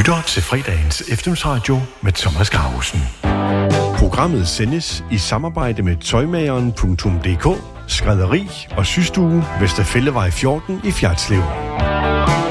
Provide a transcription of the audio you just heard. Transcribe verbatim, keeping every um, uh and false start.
lytter til fredagens eftermiddagsradio med Thomas Gravesen. Programmet sendes i samarbejde med tøjmageren punktum d k, skrædderi og systue Vesterfællevej fjorten i Fjertslev.